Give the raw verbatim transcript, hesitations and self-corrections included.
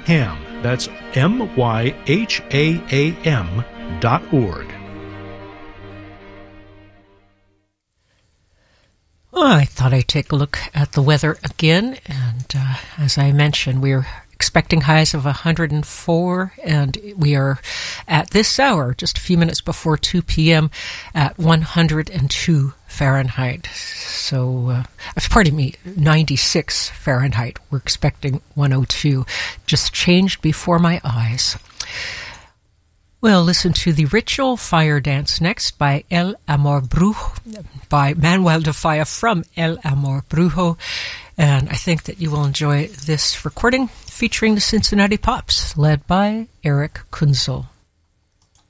Ham. That's M Y H A A M dot org. Well, I thought I'd take a look at the weather again, and uh, as I mentioned, we're expecting highs of one hundred four, and we are at this hour, just a few minutes before two p.m., at one hundred two Fahrenheit. So, uh, pardon me, ninety-six Fahrenheit. We're expecting one oh two. Just changed before my eyes. We'll listen to the Ritual Fire Dance next by El Amor Brujo, by Manuel de Falla from El Amor Brujo. And I think that you will enjoy this recording featuring the Cincinnati Pops, led by Eric Kunzel.